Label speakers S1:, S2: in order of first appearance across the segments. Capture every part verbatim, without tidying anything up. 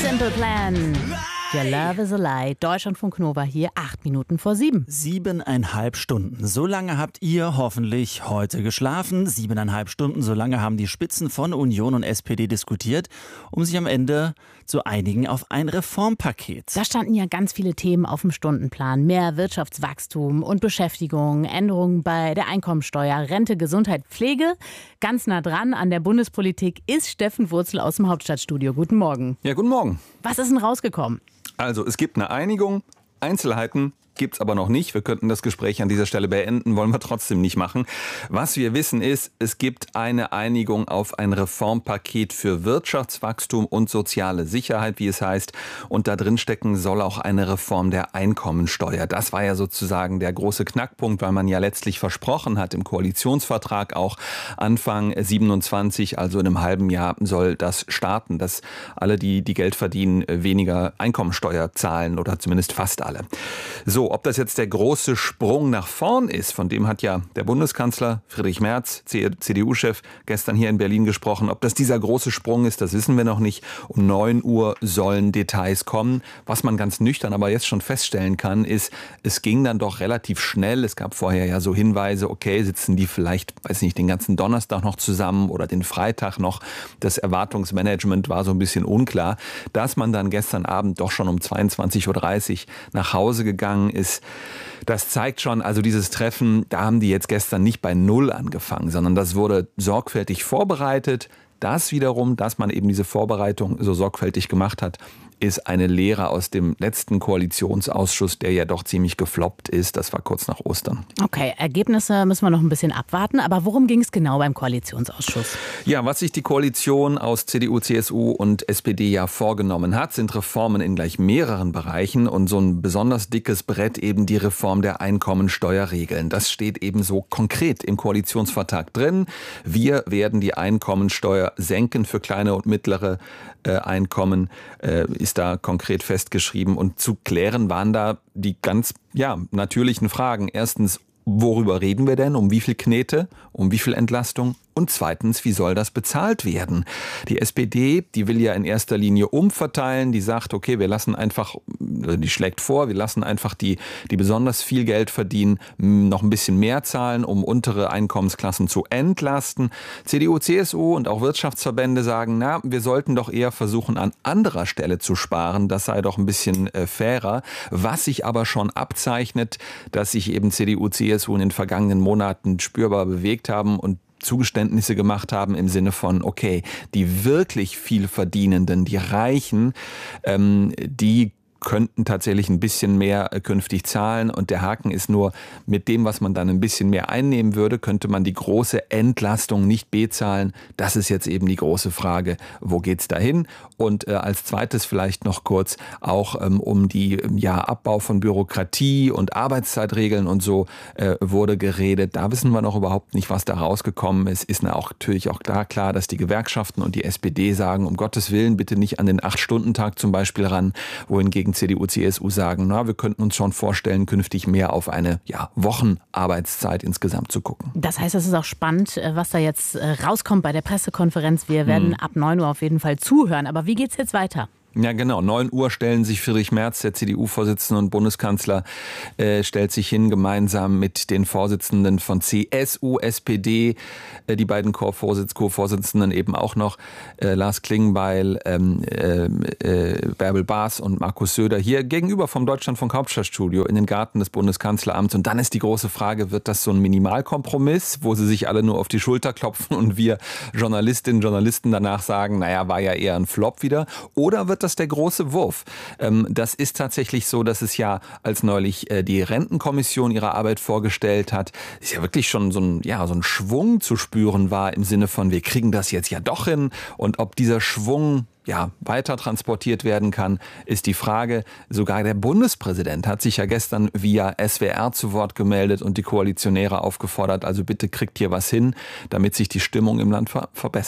S1: Simple Plan. Your love is a lie. Deutschlandfunk Nova hier, acht Minuten vor sieben.
S2: Siebeneinhalb Stunden. So lange habt ihr hoffentlich heute geschlafen. Siebeneinhalb Stunden, so lange haben die Spitzen von Union und S P D diskutiert, um sich am Ende zu einigen auf ein Reformpaket.
S1: Da standen ja ganz viele Themen auf dem Stundenplan. Mehr Wirtschaftswachstum und Beschäftigung, Änderungen bei der Einkommensteuer, Rente, Gesundheit, Pflege. Ganz nah dran an der Bundespolitik ist Steffen Wurzel aus dem Hauptstadtstudio. Guten Morgen.
S3: Ja, guten Morgen.
S1: Was ist denn rausgekommen?
S3: Also, es gibt eine Einigung, Einzelheiten gibt's aber noch nicht. Wir könnten das Gespräch an dieser Stelle beenden, wollen wir trotzdem nicht machen. Was wir wissen ist, es gibt eine Einigung auf ein Reformpaket für Wirtschaftswachstum und soziale Sicherheit, wie es heißt. Und da drin stecken soll auch eine Reform der Einkommensteuer. Das war ja sozusagen der große Knackpunkt, weil man ja letztlich versprochen hat im Koalitionsvertrag, auch Anfang siebenundzwanzig, also in einem halben Jahr, soll das starten, dass alle, die, die Geld verdienen, weniger Einkommensteuer zahlen oder zumindest fast alle. So, ob das jetzt der große Sprung nach vorn ist, von dem hat ja der Bundeskanzler Friedrich Merz, C D U-Chef, gestern hier in Berlin gesprochen. Ob das dieser große Sprung ist, das wissen wir noch nicht. Um neun Uhr sollen Details kommen. Was man ganz nüchtern aber jetzt schon feststellen kann, ist, es ging dann doch relativ schnell. Es gab vorher ja so Hinweise, okay, sitzen die vielleicht, weiß nicht, den ganzen Donnerstag noch zusammen oder den Freitag noch. Das Erwartungsmanagement war so ein bisschen unklar. Dass man dann gestern Abend doch schon um zweiundzwanzig Uhr dreißig nach Hause gegangen ist, das zeigt schon, also dieses Treffen, da haben die jetzt gestern nicht bei Null angefangen, sondern das wurde sorgfältig vorbereitet. Das wiederum, dass man eben diese Vorbereitung so sorgfältig gemacht hat, ist eine Lehre aus dem letzten Koalitionsausschuss, der ja doch ziemlich gefloppt ist. Das war kurz nach Ostern.
S1: Okay, Ergebnisse müssen wir noch ein bisschen abwarten. Aber worum ging es genau beim Koalitionsausschuss?
S3: Ja, was sich die Koalition aus C D U, C S U und S P D ja vorgenommen hat, sind Reformen in gleich mehreren Bereichen und so ein besonders dickes Brett eben die Reform der Einkommensteuerregeln. Das steht eben so konkret im Koalitionsvertrag drin. Wir werden die Einkommensteuer senken für kleine und mittlere äh, Einkommen, äh, ist da konkret festgeschrieben. Und zu klären waren da die ganz ja, natürlichen Fragen. Erstens, worüber reden wir denn? Um wie viel Knete? Um wie viel Entlastung? Und zweitens, wie soll das bezahlt werden? Die S P D, die will ja in erster Linie umverteilen. Die sagt, okay, wir lassen einfach, die schlägt vor, wir lassen einfach die, die besonders viel Geld verdienen, noch ein bisschen mehr zahlen, um untere Einkommensklassen zu entlasten. C D U, C S U und auch Wirtschaftsverbände sagen, na, wir sollten doch eher versuchen, an anderer Stelle zu sparen. Das sei doch ein bisschen äh, fairer. Was sich aber schon abzeichnet, dass sich eben C D U, C S U in den vergangenen Monaten spürbar bewegt haben und Zugeständnisse gemacht haben im Sinne von, okay, die wirklich viel Verdienenden, die Reichen, ähm, die könnten tatsächlich ein bisschen mehr künftig zahlen. Und der Haken ist nur, mit dem, was man dann ein bisschen mehr einnehmen würde, könnte man die große Entlastung nicht bezahlen. Das ist jetzt eben die große Frage, wo geht's dahin? Und äh, als zweites vielleicht noch kurz auch ähm, um die ja, Abbau von Bürokratie und Arbeitszeitregeln und so äh, wurde geredet. Da wissen wir noch überhaupt nicht, was da rausgekommen ist. Ist auch, natürlich auch klar, klar, dass die Gewerkschaften und die S P D sagen, um Gottes Willen, bitte nicht an den Acht-Stunden-Tag zum Beispiel ran, wohingegen C D U, C S U sagen, na, wir könnten uns schon vorstellen, künftig mehr auf eine ja, Wochenarbeitszeit insgesamt zu gucken.
S1: Das heißt, es ist auch spannend, was da jetzt rauskommt bei der Pressekonferenz. Wir werden hm. ab neun Uhr auf jeden Fall zuhören. Aber wie geht's jetzt weiter?
S3: Ja, genau. neun Uhr stellen sich Friedrich Merz, der C D U-Vorsitzende und Bundeskanzler, äh, stellt sich hin, gemeinsam mit den Vorsitzenden von C S U, S P D, äh, die beiden Co-Vorsitz, Co-Vorsitzenden eben auch noch, äh, Lars Klingbeil, ähm, äh, äh, Bärbel Baas und Markus Söder, hier gegenüber vom Deutschlandfunk Hauptstadtstudio in den Garten des Bundeskanzleramts. Und dann ist die große Frage, wird das so ein Minimalkompromiss, wo sie sich alle nur auf die Schulter klopfen und wir Journalistinnen und Journalisten danach sagen, naja, war ja eher ein Flop wieder, oder wird das der große Wurf? Das ist tatsächlich so, dass es ja, als neulich die Rentenkommission ihre Arbeit vorgestellt hat, ist ja wirklich schon so ein, ja, so ein Schwung zu spüren war im Sinne von, wir kriegen das jetzt ja doch hin. Und ob dieser Schwung ja, weiter transportiert werden kann, ist die Frage. Sogar der Bundespräsident hat sich ja gestern via S W R zu Wort gemeldet und die Koalitionäre aufgefordert, also bitte kriegt hier was hin, damit sich die Stimmung im Land ver- verbessert.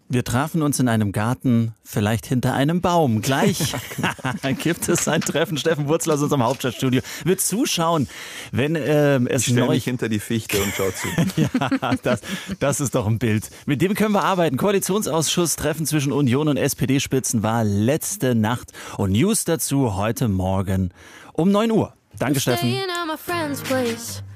S2: Wir trafen uns in einem Garten, vielleicht hinter einem Baum. Gleich gibt es ein Treffen. Steffen Wurzel aus unserem Hauptstadtstudio wird zuschauen, wenn ähm, es
S3: ich stelle
S2: neu...
S3: mich hinter die Fichte und schau zu.
S2: Ja, das, das ist doch ein Bild. Mit dem können wir arbeiten. Koalitionsausschuss, Treffen zwischen Union und S P D-Spitzen war letzte Nacht. Und News dazu heute Morgen um neun Uhr. Danke, Steffen.